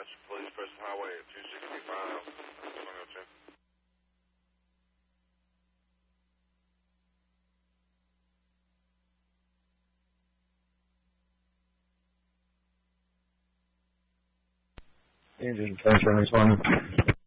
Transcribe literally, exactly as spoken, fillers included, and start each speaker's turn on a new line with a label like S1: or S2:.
S1: Police Preston Highway at two sixty-five, twenty oh two.
S2: Engine, Transformers one.